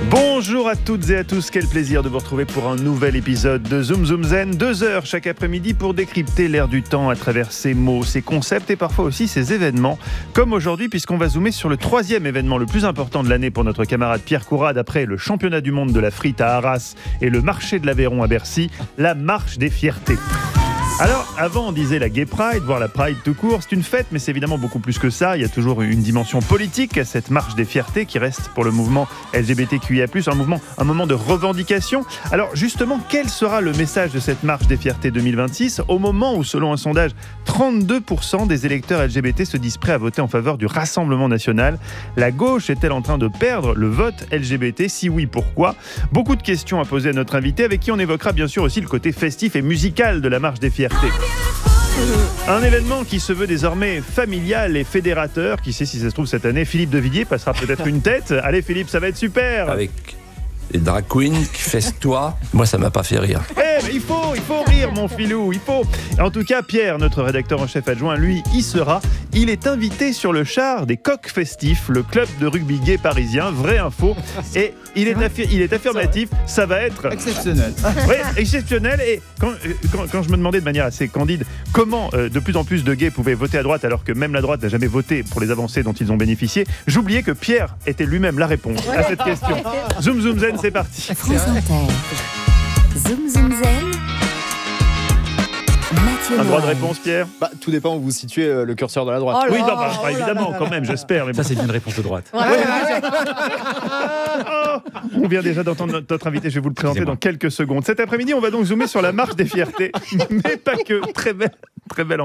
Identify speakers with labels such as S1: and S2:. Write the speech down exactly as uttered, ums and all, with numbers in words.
S1: Bonjour à toutes et à tous, quel plaisir de vous retrouver pour un nouvel épisode de Zoom Zoom Zen. Deux heures chaque après-midi pour décrypter l'air du temps à travers ses mots, ses concepts et parfois aussi ses événements. Comme aujourd'hui, puisqu'on va zoomer sur le troisième événement le plus important de l'année pour notre camarade Pierre Courade, après le championnat du monde de la frite à Arras et le marché de l'Aveyron à Bercy, la marche des fiertés. Alors, avant on disait la Gay Pride, voire la Pride tout court, c'est une fête, mais c'est évidemment beaucoup plus que ça. Il y a toujours une dimension politique à cette marche des fiertés qui reste pour le mouvement L G B T Q I A plus, un mouvement, un moment de revendication. Alors justement, quel sera le message de cette marche des fiertés deux mille vingt-six au moment où, selon un sondage, trente-deux pour cent des électeurs L G B T se disent prêts à voter en faveur du Rassemblement national? La gauche est-elle en train de perdre le vote L G B T? Si oui, pourquoi? Beaucoup de questions à poser à notre invité, avec qui on évoquera bien sûr aussi le côté festif et musical de la marche des fiertés. Un événement qui se veut désormais familial et fédérateur. Qui sait si ça se trouve cette année, Philippe de Villiers passera peut-être une tête. Allez Philippe, ça va être super.
S2: Avec les drag queens qui festoient, moi ça m'a pas fait rire.
S1: Eh mais il faut, il faut rire mon filou, il faut. En tout cas, Pierre, notre rédacteur en chef adjoint, lui, y sera. Il est invité sur le char des Coqs Festifs, le club de rugby gay parisien, vraie info. Et il est, affi- il est affirmatif, ça va être...
S3: exceptionnel.
S1: Oui, exceptionnel. Et quand, quand, quand je me demandais de manière assez candide comment euh, de plus en plus de gays pouvaient voter à droite alors que même la droite n'a jamais voté pour les avancées dont ils ont bénéficié, j'oubliais que Pierre était lui-même la réponse à cette question. Zoom Zoom Zen, c'est parti.
S4: France Inter. Zoom Zoom Zen. Mathieu
S1: Un droit de
S4: Noël.
S1: réponse, Pierre?
S3: Bah, tout dépend où vous situez euh, le curseur de la droite.
S5: Oh là
S1: Oui,
S5: là,
S1: non, bah,
S5: oh là
S1: évidemment,
S5: là
S1: quand
S5: là
S1: même,
S5: là.
S1: j'espère. Mais bon.
S6: Ça, c'est une réponse de droite.
S5: Ouais, ouais, ouais.
S1: Oh, on vient déjà d'entendre notre, notre invité, je vais vous le présenter
S6: Excusez-moi.
S1: dans quelques secondes. Cet après-midi, on va donc zoomer sur la marche des fiertés, mais pas que. Très belle, très belle